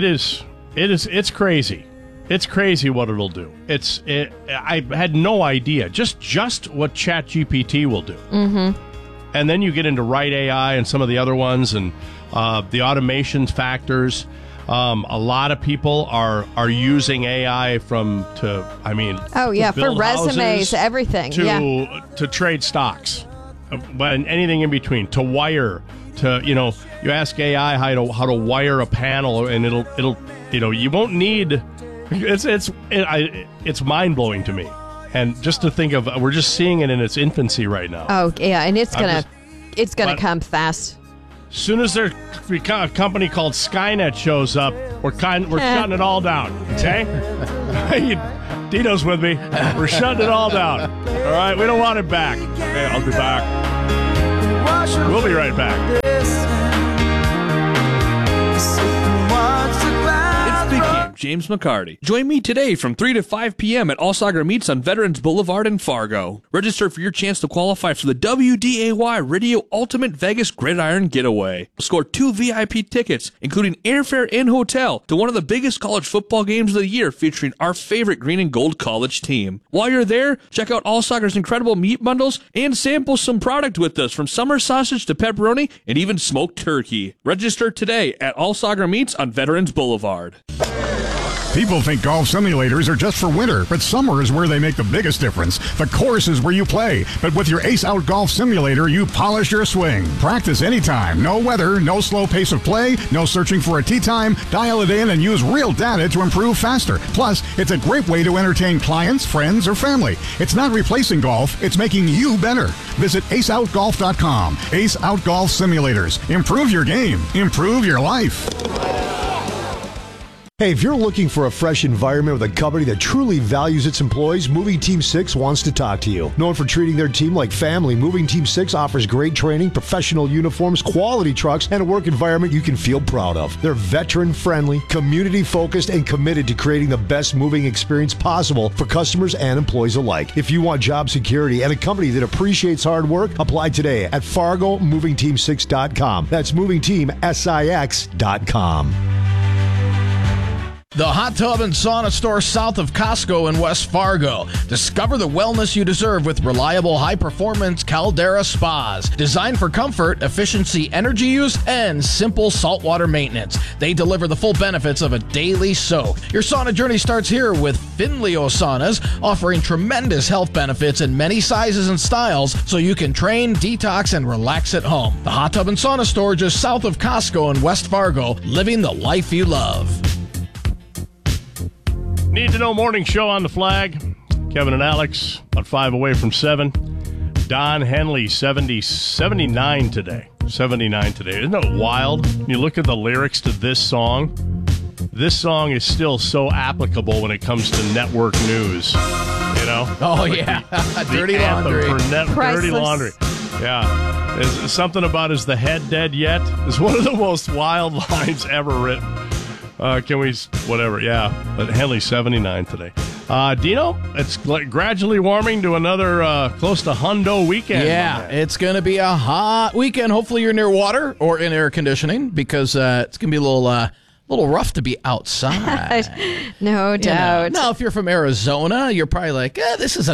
it's crazy. It's crazy what it'll do. I had no idea just what ChatGPT will do. Mm-hmm. And then you get into Write AI and some of the other ones, and the automation factors. A lot of people are using AI for resumes, everything. to trade stocks. but anything in between, to wire, to, you know, you ask AI how to wire a panel, and it'll you know, you won't need. It's mind blowing to me, and just to think of, we're just seeing it in its infancy right now. Oh yeah, and it's gonna come fast. As soon as a company called Skynet shows up, we're shutting it all down. Okay, Dino's with me. We're shutting it all down. All right, we don't want it back. Okay, I'll be back. We'll be right back. James McCarty. Join me today from 3 to 5 p.m. at All Sagar Meets on Veterans Boulevard in Fargo. Register for your chance to qualify for the WDAY Radio Ultimate Vegas Gridiron Getaway. Score 2 VIP tickets, including airfare and hotel, to one of the biggest college football games of the year, featuring our favorite green and gold college team. While you're there, check out All Sagar's incredible meat bundles and sample some product with us, from summer sausage to pepperoni and even smoked turkey. Register today at All Sagar Meets on Veterans Boulevard. People think golf simulators are just for winter, but summer is where they make the biggest difference. The course is where you play, but with your Ace Out Golf Simulator, you polish your swing. Practice anytime. No weather, no slow pace of play, no searching for a tee time. Dial it in and use real data to improve faster. Plus, it's a great way to entertain clients, friends, or family. It's not replacing golf, it's making you better. Visit aceoutgolf.com. Ace Out Golf Simulators. Improve your game. Improve your life. Hey, if you're looking for a fresh environment with a company that truly values its employees, Moving Team 6 wants to talk to you. Known for treating their team like family, Moving Team 6 offers great training, professional uniforms, quality trucks, and a work environment you can feel proud of. They're veteran-friendly, community-focused, and committed to creating the best moving experience possible for customers and employees alike. If you want job security and a company that appreciates hard work, apply today at FargoMovingTeam6.com. That's MovingTeamSIX.com. The Hot Tub and Sauna Store south of Costco in West Fargo. Discover the wellness you deserve with reliable, high-performance Caldera spas. Designed for comfort, efficiency, energy use, and simple saltwater maintenance. They deliver the full benefits of a daily soak. Your sauna journey starts here with Finleo Saunas, offering tremendous health benefits in many sizes and styles, so you can train, detox, and relax at home. The Hot Tub and Sauna Store just south of Costco in West Fargo, living the life you love. Need to Know Morning Show on the Flag. Kevin and Alex, about 5 away from 7. Don Henley, 79 today. 79 today. Isn't it wild? You look at the lyrics to this song. This song is still so applicable when it comes to network news. You know? Oh, like yeah. Dirty Laundry. Dirty Laundry. Yeah. There's something about "Is the head dead yet?" It's one of the most wild lines ever written. Can we, whatever, yeah. But Henley, 79 today. Dino, it's gradually warming to another close to hundo weekend. Yeah, it's going to be a hot weekend. Hopefully you're near water or in air conditioning, because it's going to be a little rough to be outside. No doubt. Now, if you're from Arizona, you're probably like, this is a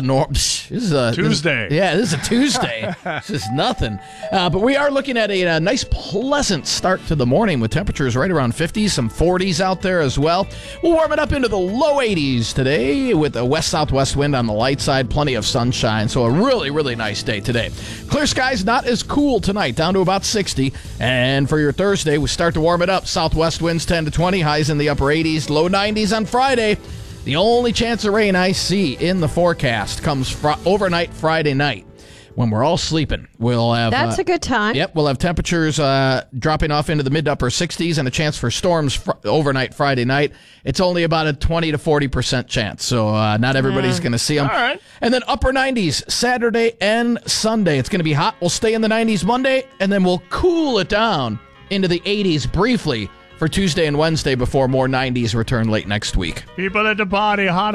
Tuesday. This is a Tuesday. This is nothing. But we are looking at a nice, pleasant start to the morning with temperatures right around 50s, some 40s out there as well. We'll warm it up into the low 80s today with a west-southwest wind on the light side, plenty of sunshine. So a really, really nice day today. Clear skies, not as cool tonight, down to about 60. And for your Thursday, we start to warm it up. Southwest winds 10 to 20, highs in the upper 80s, low 90s on Friday. The only chance of rain I see in the forecast comes overnight Friday night when we're all sleeping. We'll have that's a good time. Yep, we'll have temperatures dropping off into the mid to upper 60s and a chance for storms overnight Friday night. It's only about a 20 to 40% chance, so not everybody's going to see them. All right. And then upper 90s Saturday and Sunday. It's going to be hot. We'll stay in the 90s Monday, and then we'll cool it down into the 80s briefly for Tuesday and Wednesday before more 90s return late next week. People at the party, hot.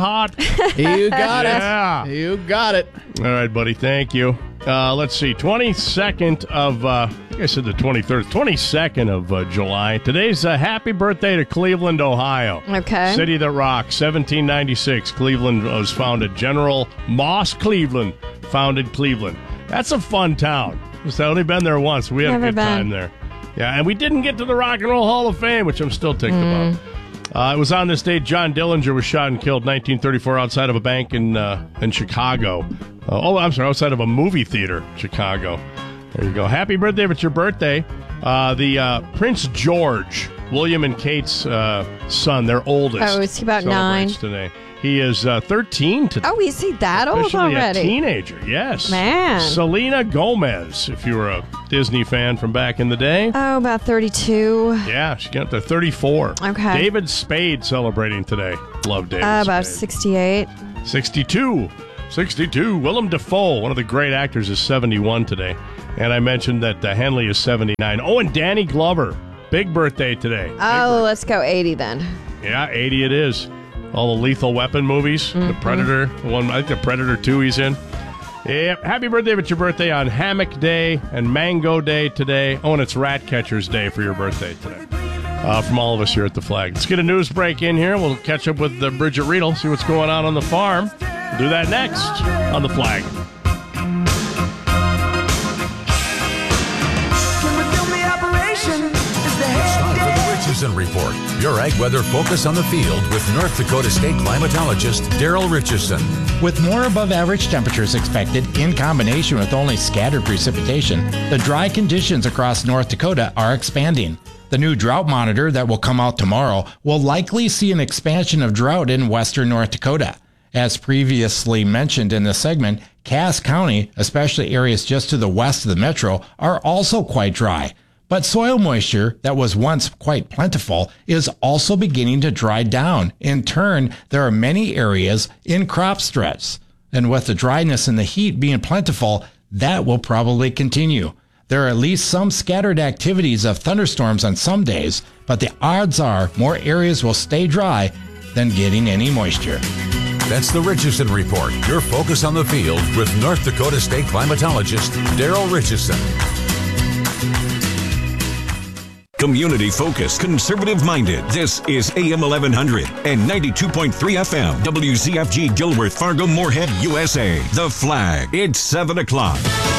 You got Yeah. it. You got it. All right, buddy. Thank you. Let's see. 22nd of, I think I said the 23rd, 22nd of July. Today's a happy birthday to Cleveland, Ohio. Okay. City that rocks. 1796. Cleveland was founded. General Moss Cleveland founded Cleveland. That's a fun town. I've only been there once. We had Never a good time there. Yeah, and we didn't get to the Rock and Roll Hall of Fame, which I'm still ticked about. It was on this day John Dillinger was shot and killed 1934 outside of a bank in Chicago. Outside of a movie theater, Chicago. There you go. Happy birthday if it's your birthday. The Prince George, William and Kate's son, their oldest. Oh, is he about 9? Today. He is 13 today. Oh, is he that old Officially already? A teenager, yes. Man. Selena Gomez, if you were a Disney fan from back in the day. Oh, about 32. Yeah, she got up to 34. Okay. David Spade celebrating today. Love David About Spade. 68. 62. Willem Dafoe, one of the great actors, is 71 today. And I mentioned that Henley is 79. Oh, and Danny Glover. Big birthday today. Let's go 80 then. Yeah, 80 it is. All the Lethal Weapon movies. The Predator. I think the Predator 2 he's in. Yeah, happy birthday if it's your birthday on Hammock Day and Mango Day today. Oh, and it's Rat Catcher's Day for your birthday today. From all of us here at The Flag. Let's get a news break in here. We'll catch up with Bridget Riedel, see what's going on the farm. We'll do that next on The Flag. Richardson Report, your ag weather focus on the field with North Dakota State climatologist Daryl Richardson. With more above average temperatures expected in combination with only scattered precipitation, the dry conditions across North Dakota are expanding. The new drought monitor that will come out tomorrow will likely see an expansion of drought in western North Dakota. As previously mentioned in the segment, Cass County, especially areas just to the west of the metro, are also quite dry. But soil moisture that was once quite plentiful is also beginning to dry down. In turn, there are many areas in crop stress. And with the dryness and the heat being plentiful, that will probably continue. There are at least some scattered activities of thunderstorms on some days, but the odds are more areas will stay dry than getting any moisture. That's the Richardson Report, your focus on the field with North Dakota State climatologist Daryl Richardson. Community focused, conservative minded. This is AM 1100 and 92.3 FM. WZFG Gilworth, Fargo, Moorhead, USA. The Flag. It's 7 o'clock.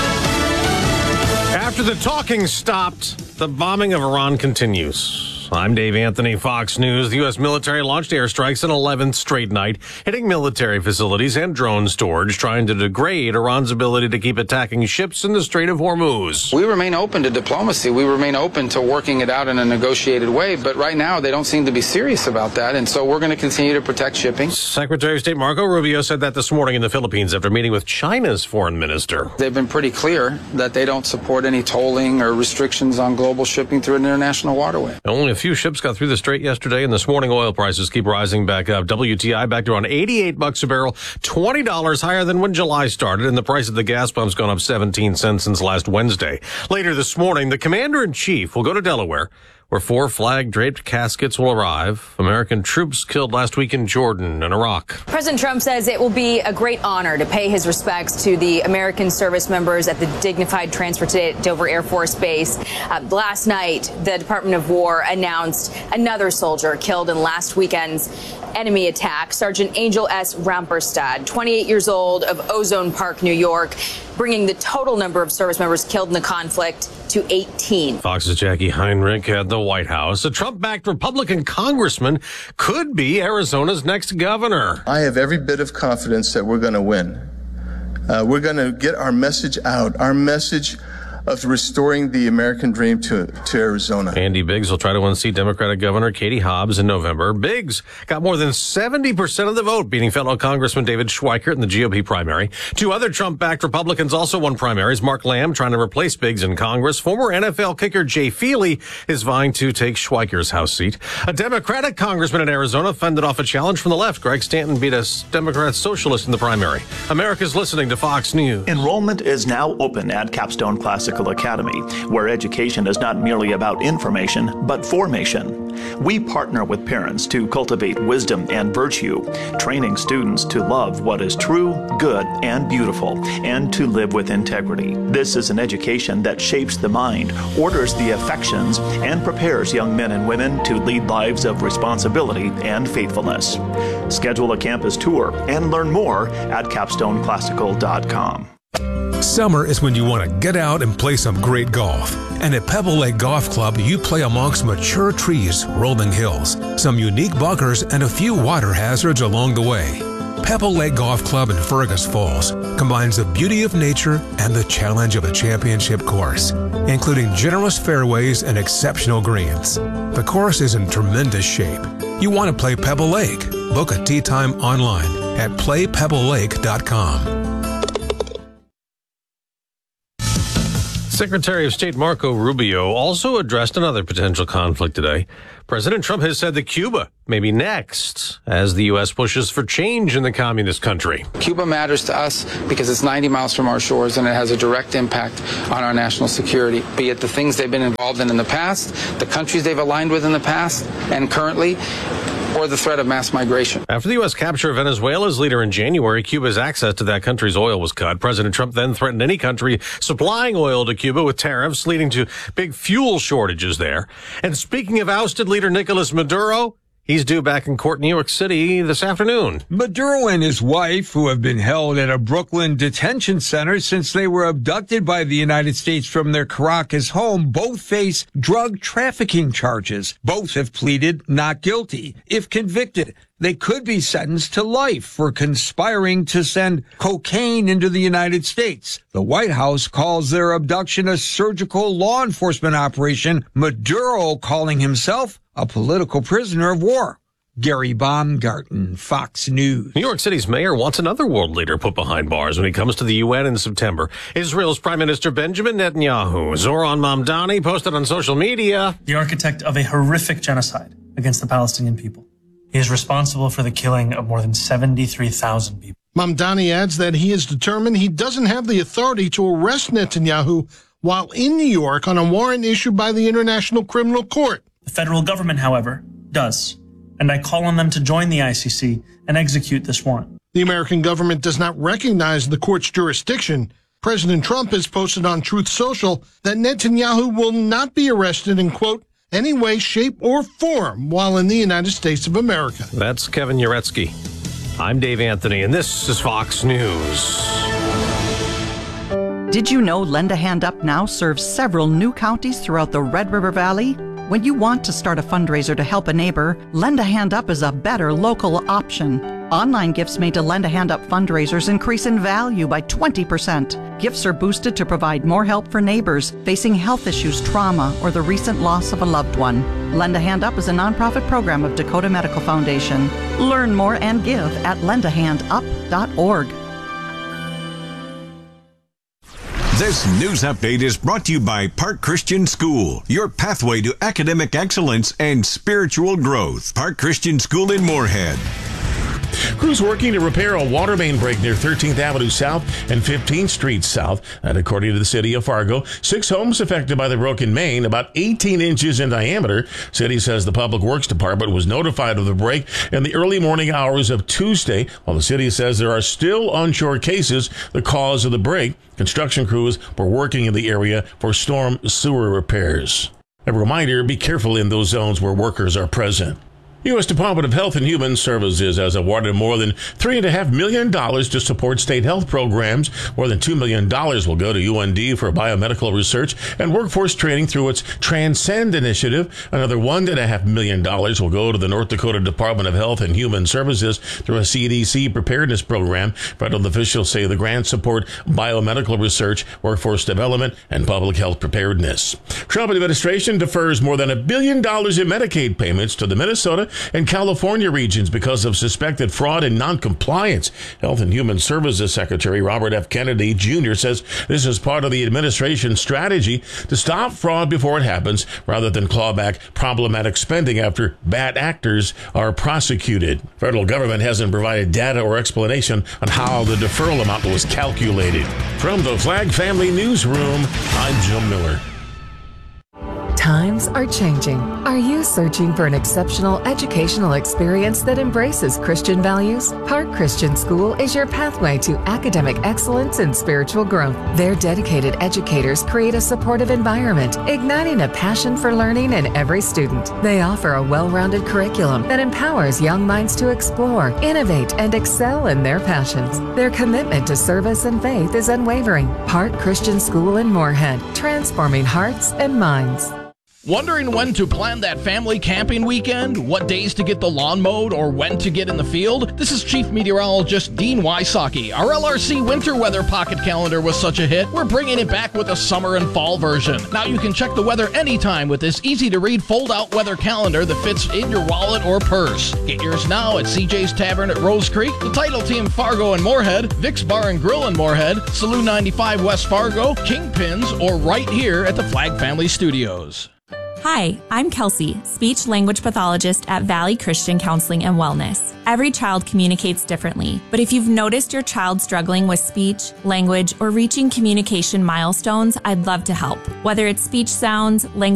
After the talking stopped, the bombing of Iran continues. I'm Dave Anthony, Fox News. The U.S. military launched airstrikes an 11th straight night, hitting military facilities and drone storage, trying to degrade Iran's ability to keep attacking ships in the Strait of Hormuz. We remain open to diplomacy. We remain open to working it out in a negotiated way. But right now, they don't seem to be serious about that. And so we're going to continue to protect shipping. Secretary of State Marco Rubio said that this morning in the Philippines after meeting with China's foreign minister. They've been pretty clear that they don't support any tolling or restrictions on global shipping through an international waterway. Only a few ships got through the strait yesterday, and this morning oil prices keep rising back up. WTI back to around $88 a barrel, $20 higher than when July started, and the price of the gas pump's gone up 17 cents since last Wednesday. Later this morning, the commander-in-chief will go to Delaware, where 4 flag-draped caskets will arrive. American troops killed last week in Jordan and Iraq. President Trump says it will be a great honor to pay his respects to the American service members at the Dignified Transfer today at Dover Air Force Base. Last night, the Department of War announced another soldier killed in last weekend's enemy attack. Sergeant Angel S. Ramperstad, 28 years old, of Ozone Park, New York, bringing the total number of service members killed in the conflict to 18. Fox's Jackie Heinrich at the White House. A Trump-backed Republican congressman could be Arizona's next governor. I have every bit of confidence that we're going to win. We're going to get our message out, our message of restoring the American dream to Arizona. Andy Biggs will try to unseat Democratic Governor Katie Hobbs in November. Biggs got more than 70% of the vote, beating fellow Congressman David Schweikert in the GOP primary. 2 other Trump-backed Republicans also won primaries. Mark Lamb trying to replace Biggs in Congress. Former NFL kicker Jay Feely is vying to take Schweikert's House seat. A Democratic congressman in Arizona fended off a challenge from the left. Greg Stanton beat a Democrat socialist in the primary. America's listening to Fox News. Enrollment is now open at Capstone Classical Academy, where education is not merely about information, but formation. We partner with parents to cultivate wisdom and virtue, training students to love what is true, good, and beautiful, and to live with integrity. This is an education that shapes the mind, orders the affections, and prepares young men and women to lead lives of responsibility and faithfulness. Schedule a campus tour and learn more at capstoneclassical.com. Summer is when you want to get out and play some great golf. And at Pebble Lake Golf Club, you play amongst mature trees, rolling hills, some unique bunkers, and a few water hazards along the way. Pebble Lake Golf Club in Fergus Falls combines the beauty of nature and the challenge of a championship course, including generous fairways and exceptional greens. The course is in tremendous shape. You want to play Pebble Lake? Book a tee time online at playpebblelake.com. Secretary of State Marco Rubio also addressed another potential conflict today. President Trump has said that Cuba may be next as the U.S. pushes for change in the communist country. Cuba matters to us because it's 90 miles from our shores and it has a direct impact on our national security, be it the things they've been involved in the past, the countries they've aligned with in the past and currently, or the threat of mass migration. After the U.S. capture of Venezuela's leader in January, Cuba's access to that country's oil was cut. President Trump then threatened any country supplying oil to Cuba with tariffs, leading to big fuel shortages there. And speaking of ousted leader Nicolas Maduro, he's due back in court in New York City this afternoon. Maduro and his wife, who have been held at a Brooklyn detention center since they were abducted by the United States from their Caracas home, both face drug trafficking charges. Both have pleaded not guilty. If convicted, they could be sentenced to life for conspiring to send cocaine into the United States. The White House calls their abduction a surgical law enforcement operation, Maduro calling himself a political prisoner of war. Gary Baumgarten, Fox News. New York City's mayor wants another world leader put behind bars when he comes to the UN in September. Israel's Prime Minister Benjamin Netanyahu. Zoran Mamdani posted on social media, the architect of a horrific genocide against the Palestinian people. He is responsible for the killing of more than 73,000 people. Mamdani adds that he is determined he doesn't have the authority to arrest Netanyahu while in New York on a warrant issued by the International Criminal Court. The federal government, however, does, and I call on them to join the ICC and execute this warrant. The American government does not recognize the court's jurisdiction. President Trump has posted on Truth Social that Netanyahu will not be arrested in, quote, any way, shape, or form while in the United States of America. That's Kevin Uretsky. I'm Dave Anthony, and this is Fox News. Did you know Lend a Hand Up now serves several new counties throughout the Red River Valley? When you want to start a fundraiser to help a neighbor, Lend a Hand Up is a better local option. Online gifts made to Lend a Hand Up fundraisers increase in value by 20%. Gifts are boosted to provide more help for neighbors facing health issues, trauma, or the recent loss of a loved one. Lend a Hand Up is a nonprofit program of Dakota Medical Foundation. Learn more and give at lendahandup.org. This news update is brought to you by Park Christian School, your pathway to academic excellence and spiritual growth. Park Christian School in Moorhead. Crews working to repair a water main break near 13th Avenue South and 15th Street South. And according to the city of Fargo, 6 homes affected by the broken main, about 18 inches in diameter. City says the Public Works Department was notified of the break in the early morning hours of Tuesday, while the city says there are still unsure cases the cause of the break. Construction crews were working in the area for storm sewer repairs. A reminder, be careful in those zones where workers are present. U.S. Department of Health and Human Services has awarded more than $3.5 million to support state health programs. More than $2 million will go to UND for biomedical research and workforce training through its Transcend initiative. Another $1.5 million will go to the North Dakota Department of Health and Human Services through a CDC preparedness program. Federal officials say the grants support biomedical research, workforce development, and public health preparedness. Trump administration defers more than $1 billion in Medicaid payments to the Minnesota and California regions because of suspected fraud and noncompliance. Health and Human Services Secretary Robert F. Kennedy Jr. says this is part of the administration's strategy to stop fraud before it happens rather than claw back problematic spending after bad actors are prosecuted. Federal government hasn't provided data or explanation on how the deferral amount was calculated. From the Flag Family Newsroom, I'm Jim Miller. Times are changing. Are you searching for an exceptional educational experience that embraces Christian values? Park Christian School is your pathway to academic excellence and spiritual growth. Their dedicated educators create a supportive environment, igniting a passion for learning in every student. They offer a well-rounded curriculum that empowers young minds to explore, innovate, and excel in their passions. Their commitment to service and faith is unwavering. Park Christian School in Moorhead, transforming hearts and minds. Wondering when to plan that family camping weekend? What days to get the lawn mowed or when to get in the field? This is Chief Meteorologist Dean Wysocki. Our LRC winter weather pocket calendar was such a hit, we're bringing it back with a summer and fall version. Now you can check the weather anytime with this easy-to-read fold-out weather calendar that fits in your wallet or purse. Get yours now at CJ's Tavern at Rose Creek, the Title Team Fargo and Moorhead, Vic's Bar and Grill in Moorhead, Saloon 95 West Fargo, Kingpins, or right here at the Flag Family Studios. Hi, I'm Kelsey, speech language pathologist at Valley Christian Counseling and Wellness. Every child communicates differently, but if you've noticed your child struggling with speech, language, or reaching communication milestones, I'd love to help. Whether it's speech sounds, language